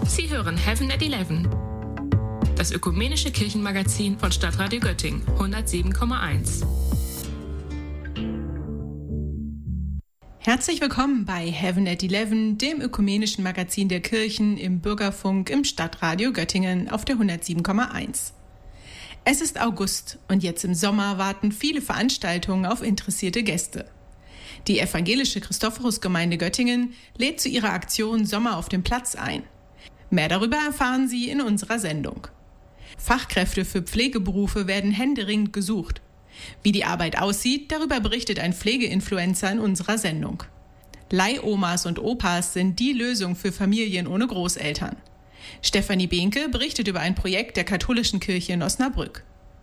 Sie hören Heaven at 11, das ökumenische Kirchenmagazin von Stadtradio Göttingen 107,1. Herzlich willkommen bei Heaven at 11, dem ökumenischen Magazin der Kirchen im Bürgerfunk im Stadtradio Göttingen auf der 107,1. Es ist August und jetzt im Sommer warten viele Veranstaltungen auf interessierte Gäste. Die evangelische Christophorusgemeinde Göttingen lädt zu ihrer Aktion Sommer auf dem Platz ein. Mehr darüber erfahren Sie in unserer Sendung. Fachkräfte für Pflegeberufe werden händeringend gesucht. Wie die Arbeit aussieht, darüber berichtet ein Pflegeinfluencer in unserer Sendung. Leihomas und Opas sind die Lösung für Familien ohne Großeltern. Stefanie Behnke berichtet über ein Projekt der katholischen Kirche in Osnabrück.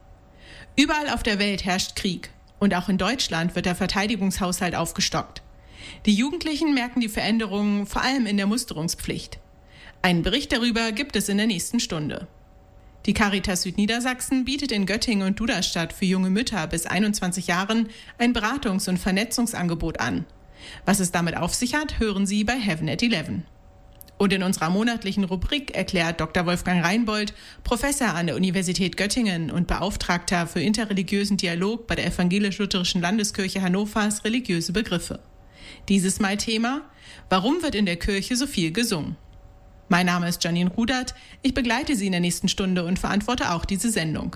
Überall auf der Welt herrscht Krieg und auch in Deutschland wird der Verteidigungshaushalt aufgestockt. Die Jugendlichen merken die Veränderungen vor allem in der Musterungspflicht. Einen Bericht darüber gibt es in der nächsten Stunde. Die Caritas Südniedersachsen bietet in Göttingen und Duderstadt für junge Mütter bis 21 Jahren ein Beratungs- und Vernetzungsangebot an. Was es damit auf sich hat, hören Sie bei Heaven at 11. Und in unserer monatlichen Rubrik erklärt Dr. Wolfgang Reinbold, Professor an der Universität Göttingen und Beauftragter für interreligiösen Dialog bei der Evangelisch-Lutherischen Landeskirche Hannovers, religiöse Begriffe. Dieses Mal Thema: Warum wird in der Kirche so viel gesungen? Mein Name ist Janine Rudert, ich begleite Sie in der nächsten Stunde und verantworte auch diese Sendung.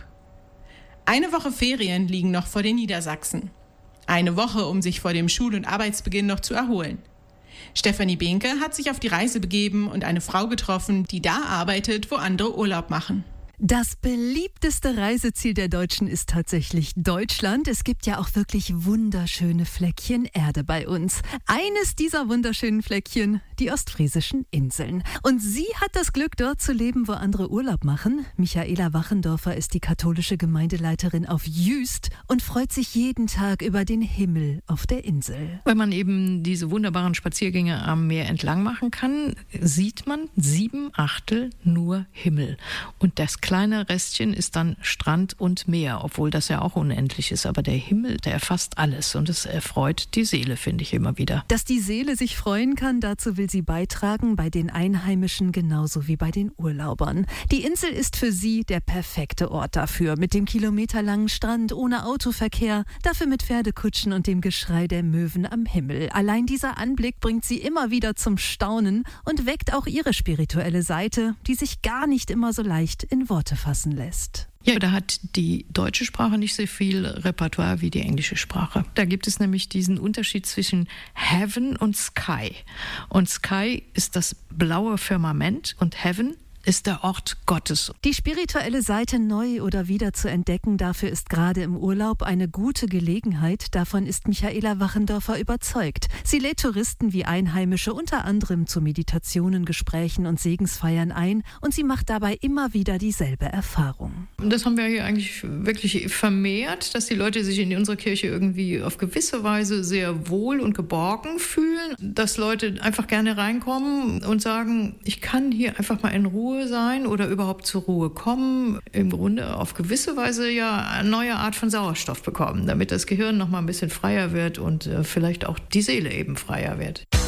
Eine Woche Ferien liegen noch vor den Niedersachsen. Eine Woche, um sich vor dem Schul- und Arbeitsbeginn noch zu erholen. Stefanie Behnke hat sich auf die Reise begeben und eine Frau getroffen, die da arbeitet, wo andere Urlaub machen. Das beliebteste Reiseziel der Deutschen ist tatsächlich Deutschland. Es gibt ja auch wirklich wunderschöne Fleckchen Erde bei uns. Eines dieser wunderschönen Fleckchen, die ostfriesischen Inseln. Und sie hat das Glück, dort zu leben, wo andere Urlaub machen. Michaela Wachendorfer ist die katholische Gemeindeleiterin auf Jüst und freut sich jeden Tag über den Himmel auf der Insel. Wenn man eben diese wunderbaren Spaziergänge am Meer entlang machen kann, sieht man 7/8 nur Himmel. Und das kleine Restchen ist dann Strand und Meer, obwohl das ja auch unendlich ist. Aber der Himmel, der erfasst alles und es erfreut die Seele, finde ich immer wieder. Dass die Seele sich freuen kann, dazu will sie beitragen, bei den Einheimischen genauso wie bei den Urlaubern. Die Insel ist für sie der perfekte Ort dafür, mit dem kilometerlangen Strand ohne Autoverkehr, dafür mit Pferdekutschen und dem Geschrei der Möwen am Himmel. Allein dieser Anblick bringt sie immer wieder zum Staunen und weckt auch ihre spirituelle Seite, die sich gar nicht immer so leicht in Worte fassen lässt. Ja, da hat die deutsche Sprache nicht so viel Repertoire wie die englische Sprache. Da gibt es nämlich diesen Unterschied zwischen Heaven und Sky. Und Sky ist das blaue Firmament und Heaven ist der Ort Gottes. Die spirituelle Seite neu oder wieder zu entdecken, dafür ist gerade im Urlaub eine gute Gelegenheit. Davon ist Michaela Wachendorfer überzeugt. Sie lädt Touristen wie Einheimische unter anderem zu Meditationen, Gesprächen und Segensfeiern ein und sie macht dabei immer wieder dieselbe Erfahrung. Das haben wir hier eigentlich wirklich vermehrt, dass die Leute sich in unserer Kirche irgendwie auf gewisse Weise sehr wohl und geborgen fühlen. Dass Leute einfach gerne reinkommen und sagen, ich kann hier einfach mal in Ruhe sein oder überhaupt zur Ruhe kommen, im Grunde auf gewisse Weise ja eine neue Art von Sauerstoff bekommen, damit das Gehirn noch mal ein bisschen freier wird und vielleicht auch die Seele eben freier wird.